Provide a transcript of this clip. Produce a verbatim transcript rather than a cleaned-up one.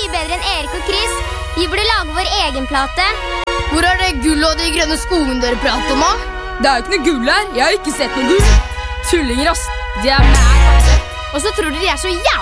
mye bedre enn Erik og Chris. Vi burde lage vår egen plate. Hvor er det gull og de grønne skoene dere prater om, da? Det er jo ikke noe gull her. Jeg har ikke sett noe gull. Tullinger, ass. De er mæ. Og så tror dere de er så jævlig